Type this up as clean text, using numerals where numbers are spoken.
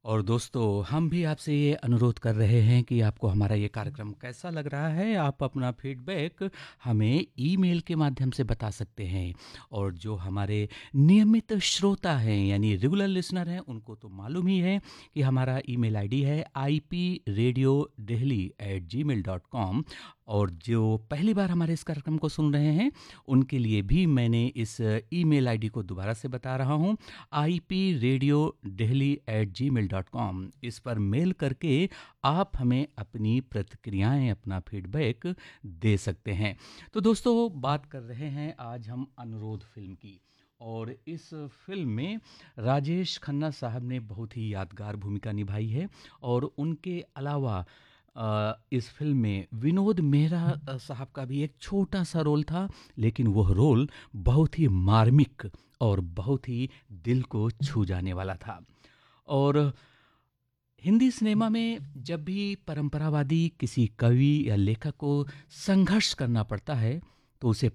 और दोस्तों हम भी आपसे ये अनुरोध कर रहे हैं कि आपको हमारा ये कार्यक्रम कैसा लग रहा है। आप अपना फीडबैक हमें ईमेल के माध्यम से बता सकते हैं। और जो हमारे नियमित श्रोता हैं यानी रेगुलर लिसनर हैं उनको तो मालूम ही है कि हमारा ईमेल आईडी है ipradiodehli@gmail.com। और जो पहली बार हमारे इस कार्यक्रम को सुन रहे हैं उनके लिए भी मैंने इस ईमेल आईडी को दोबारा से बता रहा हूँ, ipradiodehli@gmail.com। इस पर मेल करके आप हमें अपनी प्रतिक्रियाएं, अपना फीडबैक दे सकते हैं। तो दोस्तों बात कर रहे हैं आज हम अनुरोध फिल्म की। और इस फिल्म में राजेश खन्ना साहब ने बहुत ही यादगार भूमिका निभाई है। और उनके अलावा इस फिल्म में विनोद मेहरा साहब का भी एक छोटा सा रोल था, लेकिन वह रोल बहुत ही मार्मिक और बहुत ही दिल को छू जाने वाला था। और हिंदी सिनेमा में जब भी परंपरावादी किसी कवि या लेखक को संघर्ष करना पड़ता है तो उसे